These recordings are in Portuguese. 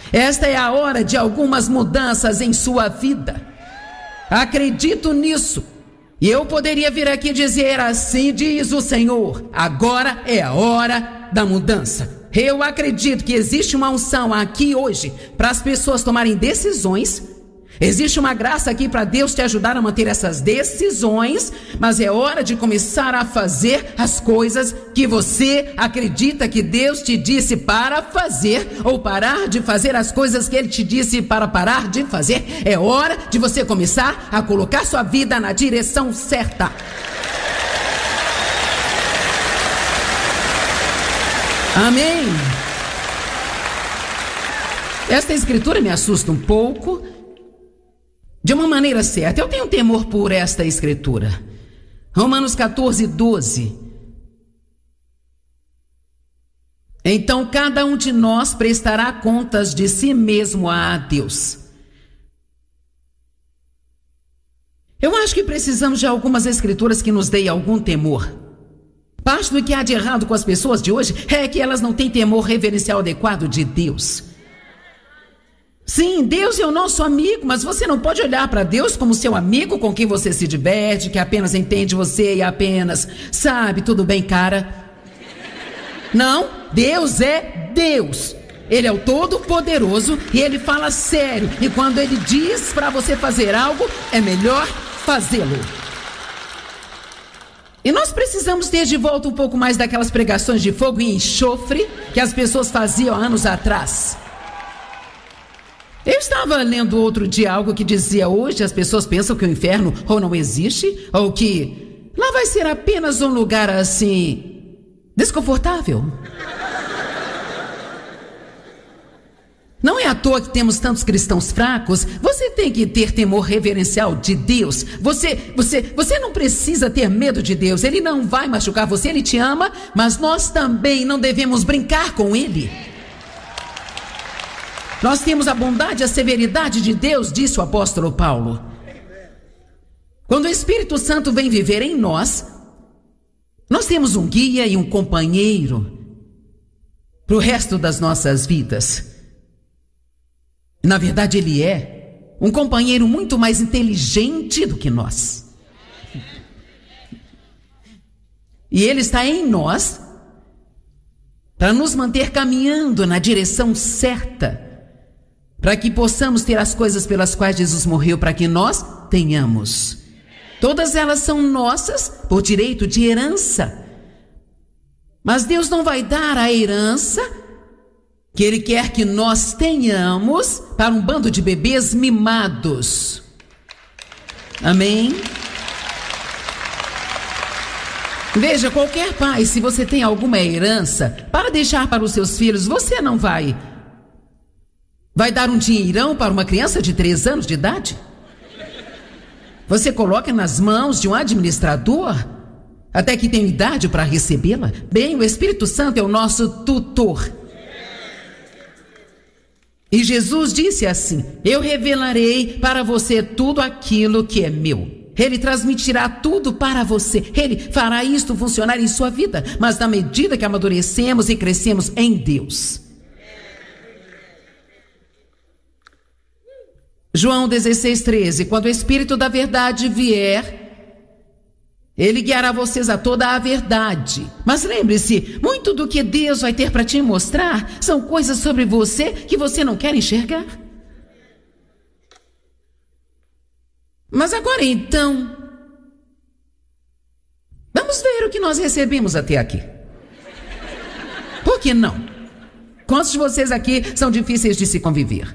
Esta é a hora de algumas mudanças em sua vida. Acredito nisso. E eu poderia vir aqui dizer: assim diz o Senhor, agora é a hora da mudança. Eu acredito que existe uma unção aqui hoje para as pessoas tomarem decisões. Existe uma graça aqui para Deus te ajudar a manter essas decisões, mas é hora de começar a fazer as coisas que você acredita que Deus te disse para fazer, ou parar de fazer as coisas que Ele te disse para parar de fazer. É hora de você começar a colocar sua vida na direção certa. Amém. Esta escritura me assusta um pouco. De uma maneira certa, eu tenho temor por esta escritura. Romanos 14, 12. Então cada um de nós prestará contas de si mesmo a Deus. Eu acho que precisamos de algumas escrituras que nos deem algum temor. Parte do que há de errado com as pessoas de hoje é que elas não têm temor reverencial adequado de Deus. Sim, Deus é o nosso amigo, mas você não pode olhar para Deus como seu amigo com quem você se diverte, que apenas entende você e apenas sabe, tudo bem, cara. Não, Deus é Deus. Ele é o Todo-Poderoso e Ele fala sério. E quando Ele diz para você fazer algo, é melhor fazê-lo. E nós precisamos ter de volta um pouco mais daquelas pregações de fogo e enxofre que as pessoas faziam anos atrás. Eu estava lendo outro dia algo que dizia: hoje as pessoas pensam que o inferno ou não existe, ou que lá vai ser apenas um lugar assim, desconfortável. Não é à toa que temos tantos cristãos fracos. Você tem que ter temor reverencial de Deus. Você não precisa ter medo de Deus. Ele não vai machucar você, Ele te ama, mas nós também não devemos brincar com Ele. Nós temos a bondade e a severidade de Deus, disse o apóstolo Paulo. Quando o Espírito Santo vem viver em nós, nós temos um guia e um companheiro para o resto das nossas vidas. Na verdade, Ele é um companheiro muito mais inteligente do que nós. E Ele está em nós para nos manter caminhando na direção certa, para que possamos ter as coisas pelas quais Jesus morreu, para que nós tenhamos. Todas elas são nossas por direito de herança. Mas Deus não vai dar a herança que Ele quer que nós tenhamos para um bando de bebês mimados. Amém? Veja, qualquer pai, se você tem alguma herança para deixar para os seus filhos, você não vai dar um dinheirão para uma criança de 3 anos de idade? Você coloca nas mãos de um administrador até que tenha idade para recebê-la? Bem, o Espírito Santo é o nosso tutor. E Jesus disse assim: eu revelarei para você tudo aquilo que é meu. Ele transmitirá tudo para você. Ele fará isto funcionar em sua vida. Mas na medida que amadurecemos e crescemos em Deus. João 16:13. Quando o Espírito da verdade vier, Ele guiará vocês a toda a verdade. Mas lembre-se, muito do que Deus vai ter para te mostrar são coisas sobre você que você não quer enxergar. Mas agora então, vamos ver o que nós recebemos até aqui. Por que não? Quantos de vocês aqui são difíceis de se conviver?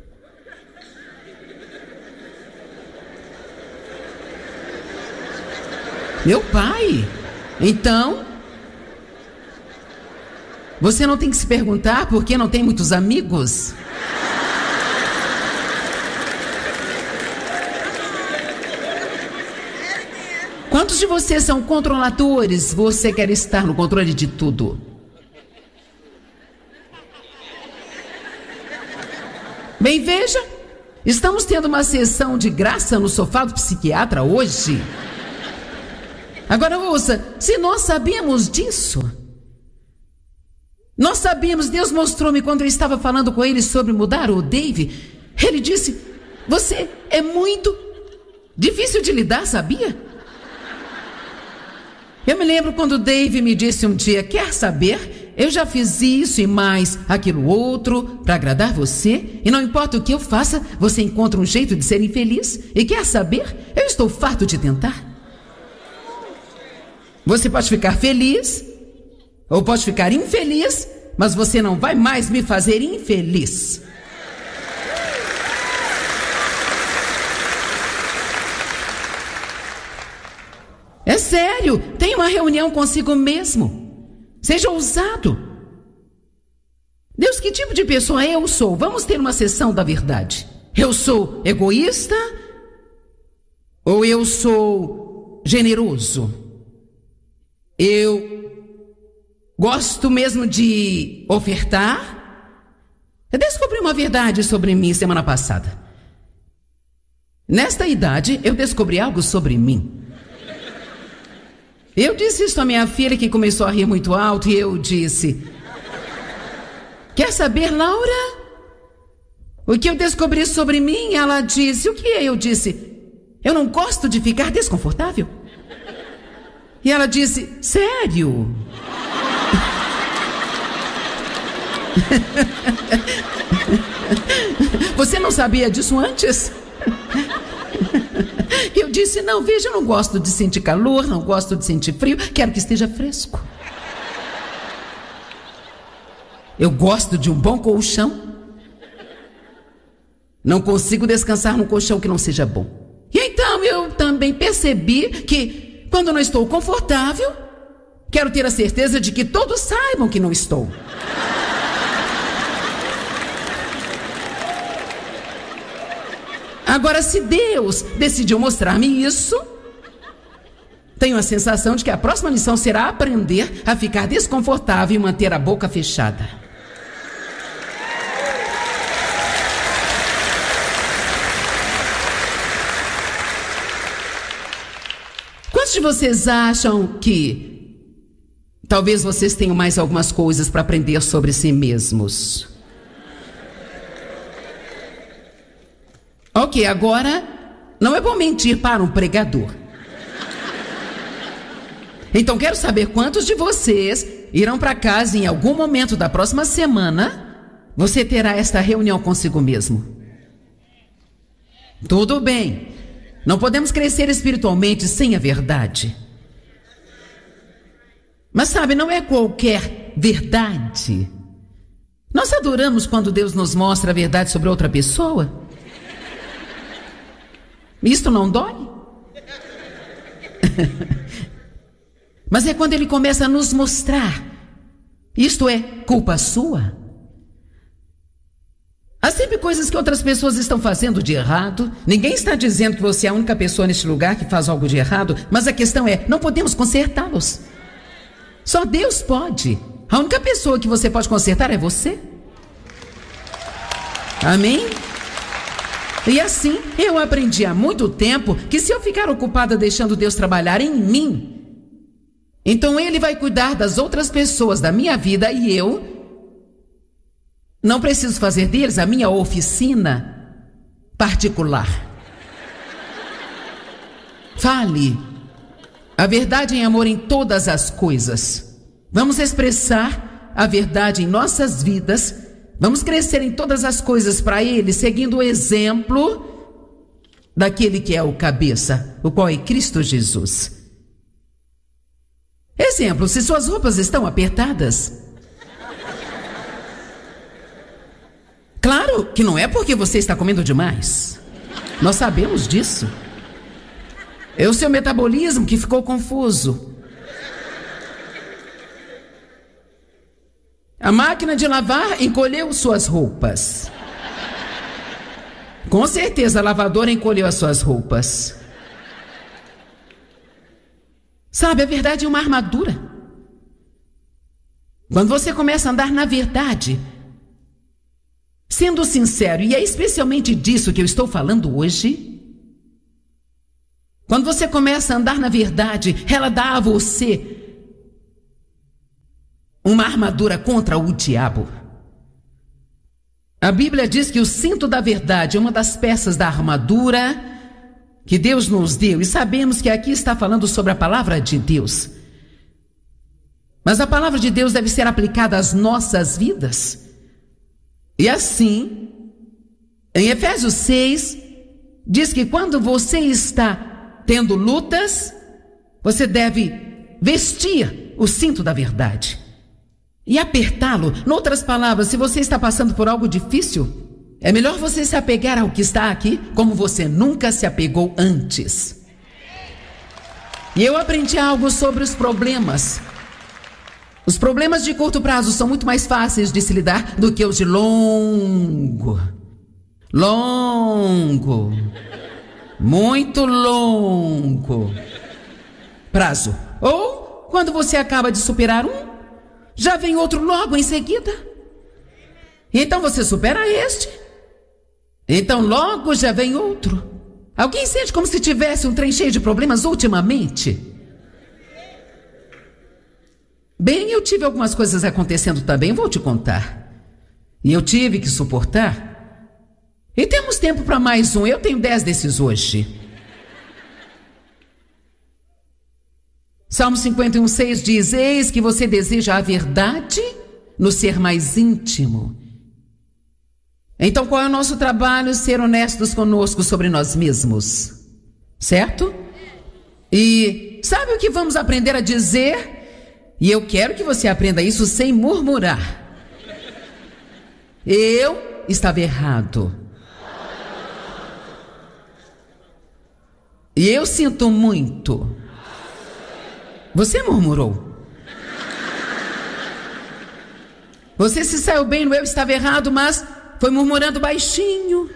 Meu pai, então, você não tem que se perguntar por que não tem muitos amigos? Quantos de vocês são controladores? Você quer estar no controle de tudo. Bem, veja, estamos tendo uma sessão de graça no sofá do psiquiatra hoje. Agora ouça, se nós sabemos disso, Nós sabíamos, Deus mostrou-me quando eu estava falando com ele sobre mudar o Dave. Ele disse: você é muito difícil de lidar, sabia? Eu me lembro quando o Dave me disse um dia: quer saber? Eu já fiz isso e mais aquilo outro para agradar você, e não importa o que eu faça, você encontra um jeito de ser infeliz. E quer saber? Eu estou farto de tentar. Você pode ficar feliz ou pode ficar infeliz, mas você não vai mais me fazer infeliz. É sério, tenha uma reunião consigo mesmo. Seja ousado. Deus, que tipo de pessoa eu sou? Vamos ter uma sessão da verdade. Eu sou egoísta ou eu sou generoso? Eu gosto mesmo de ofertar? Eu descobri uma verdade sobre mim semana passada. Nesta idade, eu descobri algo sobre mim. Eu disse isso à minha filha, que começou a rir muito alto, e eu disse: quer saber, Laura? O que eu descobri sobre mim? Ela disse: o que é? Eu disse: eu não gosto de ficar desconfortável. E ela disse: sério? Você não sabia disso antes? Eu disse: não, veja, eu não gosto de sentir calor, não gosto de sentir frio, quero que esteja fresco. Eu gosto de um bom colchão. Não consigo descansar num colchão que não seja bom. E então eu também percebi que quando não estou confortável, quero ter a certeza de que todos saibam que não estou. Agora, se Deus decidiu mostrar-me isso, tenho a sensação de que a próxima lição será aprender a ficar desconfortável e manter a boca fechada. Quantos de vocês acham que talvez vocês tenham mais algumas coisas para aprender sobre si mesmos? Ok, agora, não é bom mentir para um pregador. Então, quero saber quantos de vocês irão para casa em algum momento da próxima semana. Você terá esta reunião consigo mesmo. Tudo bem. Não podemos crescer espiritualmente sem a verdade. Mas sabe, não é qualquer verdade. Nós adoramos quando Deus nos mostra a verdade sobre outra pessoa. Isto não dói? Mas é quando ele começa a nos mostrar. Isto é culpa sua? Há sempre coisas que outras pessoas estão fazendo de errado. Ninguém está dizendo que você é a única pessoa neste lugar que faz algo de errado, mas a questão é, não podemos consertá-los. Só Deus pode. A única pessoa que você pode consertar é você. Amém? E assim, eu aprendi há muito tempo que se eu ficar ocupada deixando Deus trabalhar em mim, então Ele vai cuidar das outras pessoas da minha vida e eu não preciso fazer deles a minha oficina particular. Fale a verdade em amor em todas as coisas. Vamos expressar a verdade em nossas vidas. Vamos crescer em todas as coisas para Ele, seguindo o exemplo daquele que é o cabeça, o qual é Cristo Jesus. Exemplo, se suas roupas estão apertadas, claro que não é porque você está comendo demais. Nós sabemos disso. É o seu metabolismo que ficou confuso. A máquina de lavar encolheu suas roupas. Com certeza a lavadora encolheu as suas roupas. Sabe, a verdade é uma armadura. Quando você começa a andar na verdade, sendo sincero, e é especialmente disso que eu estou falando hoje, quando você começa a andar na verdade, ela dá a você uma armadura contra o diabo. A Bíblia diz que o cinto da verdade é uma das peças da armadura que Deus nos deu. E sabemos que aqui está falando sobre a palavra de Deus. Mas a palavra de Deus deve ser aplicada às nossas vidas. E assim, em Efésios 6, diz que quando você está tendo lutas, você deve vestir o cinto da verdade e apertá-lo. Em outras palavras, se você está passando por algo difícil, é melhor você se apegar ao que está aqui como você nunca se apegou antes. E eu aprendi algo sobre os problemas. Os problemas de curto prazo são muito mais fáceis de se lidar do que os de muito longo prazo. Ou quando você acaba de superar um, já vem outro logo em seguida. Então você supera este, então logo já vem outro. Alguém sente como se tivesse um trem cheio de problemas ultimamente? Bem, eu tive algumas coisas acontecendo também, vou te contar. E eu tive que suportar. E temos tempo para mais um, eu tenho 10 desses hoje. Salmo 51:6 diz: eis que você deseja a verdade no ser mais íntimo. Então qual é o nosso trabalho? Ser honestos conosco sobre nós mesmos, certo? E sabe o que vamos aprender a dizer? E eu quero que você aprenda isso sem murmurar. Eu estava errado. E eu sinto muito. Você murmurou. Você se saiu bem no eu estava errado, mas foi murmurando baixinho.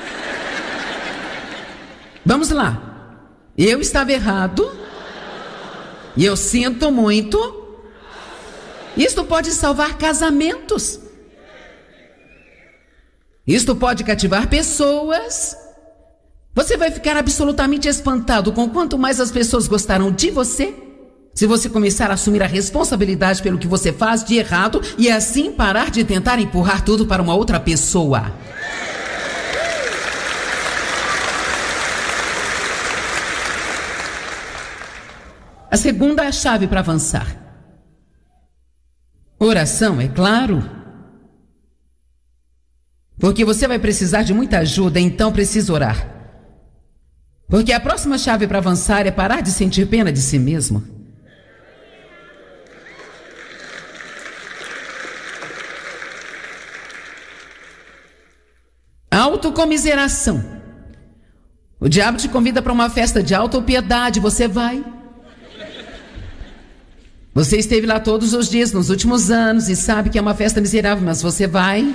Vamos lá. Eu estava errado. E eu sinto muito. Isto pode salvar casamentos. Isto pode cativar pessoas. Você vai ficar absolutamente espantado com quanto mais as pessoas gostaram de você, se você começar a assumir a responsabilidade pelo que você faz de errado e assim parar de tentar empurrar tudo para uma outra pessoa. A segunda chave para avançar. Oração, é claro. Porque você vai precisar de muita ajuda, então precisa orar. Porque a próxima chave para avançar é parar de sentir pena de si mesmo. Autocomiseração. O diabo te convida para uma festa de autopiedade, você vai. Você esteve lá todos os dias nos últimos anos e sabe que é uma festa miserável, mas você vai.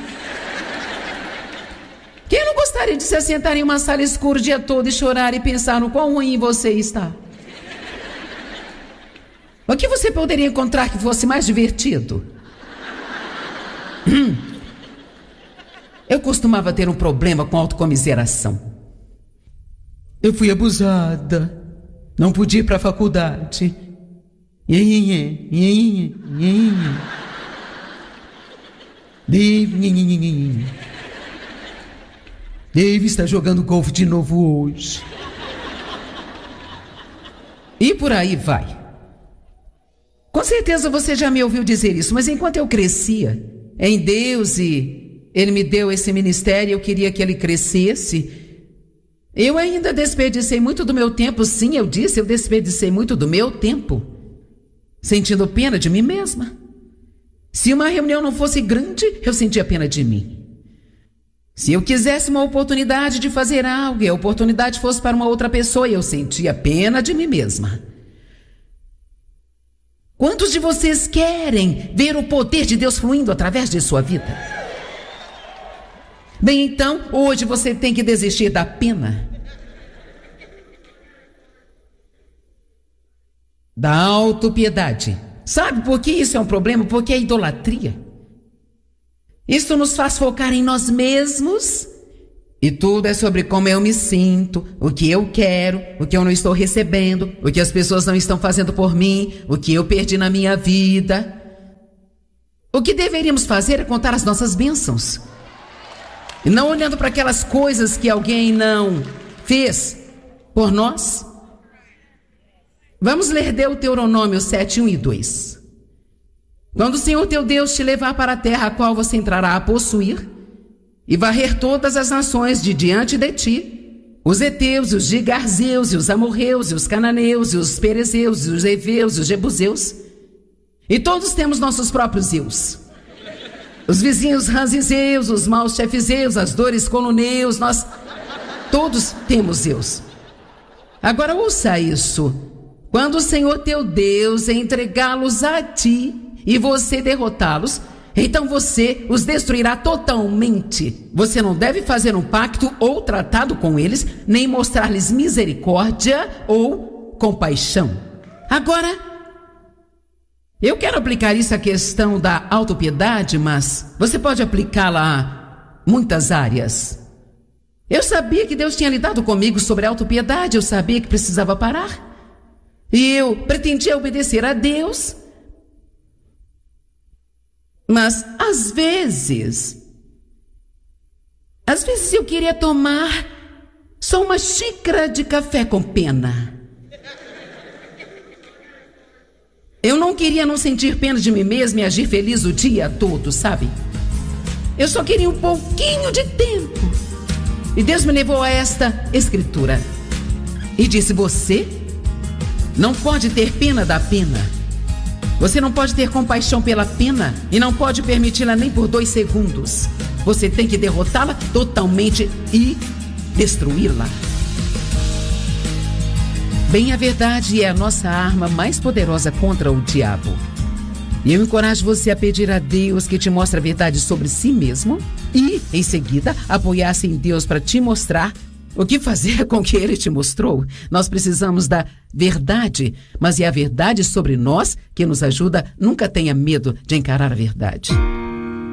Quem não gostaria de se assentar em uma sala escura o dia todo e chorar e pensar no quão ruim você está? O que você poderia encontrar que fosse mais divertido? Eu costumava ter um problema com autocomiseração. Eu fui abusada. Não pude ir para a faculdade. Dave está jogando golfe de novo hoje. E por aí vai. Com certeza você já me ouviu dizer isso, mas enquanto eu crescia em Deus e Ele me deu esse ministério, eu queria que ele crescesse, eu ainda desperdicei muito do meu tempo. Sim, eu disse, eu desperdicei muito do meu tempo sentindo pena de mim mesma. Se uma reunião não fosse grande, eu sentia pena de mim. Se eu quisesse uma oportunidade de fazer algo e a oportunidade fosse para uma outra pessoa, eu sentia pena de mim mesma. Quantos de vocês querem ver o poder de Deus fluindo através de sua vida? Bem, então, hoje você tem que desistir da pena, da autopiedade. Sabe por que isso é um problema? Porque é idolatria. Isso nos faz focar em nós mesmos e tudo é sobre como eu me sinto, o que eu quero, o que eu não estou recebendo, o que as pessoas não estão fazendo por mim, o que eu perdi na minha vida. O que deveríamos fazer é contar as nossas bênçãos. E não olhando para aquelas coisas que alguém não fez por nós. Vamos ler Deuteronômio 7, 1 e 2. Quando o Senhor teu Deus te levar para a terra a qual você entrará a possuir, e varrer todas as nações de diante de ti, os heteus, os gigarzeus, e os amorreus, e os cananeus, e os perezeus, e os heveus, e os jebuseus, e todos temos nossos próprios zeus. Os vizinhos ranzizeus, os maus chefizeus, as dores coluneus, nós todos temos zeus. Agora ouça isso. Quando o Senhor teu Deus entregá-los a ti e você derrotá-los, então você os destruirá totalmente. Você não deve fazer um pacto ou tratado com eles, nem mostrar-lhes misericórdia ou compaixão. Agora, eu quero aplicar isso à questão da autopiedade, mas você pode aplicá-la a muitas áreas. Eu sabia que Deus tinha lidado comigo sobre a autopiedade, eu sabia que precisava parar. E eu pretendia obedecer a Deus. Mas, às vezes eu queria tomar só uma xícara de café com pena. Eu não queria não sentir pena de mim mesma e agir feliz o dia todo, sabe? Eu só queria um pouquinho de tempo. E Deus me levou a esta escritura. E disse, você não pode ter pena da pena. Você não pode ter compaixão pela pena e não pode permiti-la nem por 2 segundos. Você tem que derrotá-la totalmente e destruí-la. Bem, a verdade é a nossa arma mais poderosa contra o diabo. E eu encorajo você a pedir a Deus que te mostre a verdade sobre si mesmo e, em seguida, apoiar-se em Deus para te mostrar o que fazer com o que Ele te mostrou. Nós precisamos da verdade, mas é a verdade sobre nós que nos ajuda. Nunca tenha medo de encarar a verdade.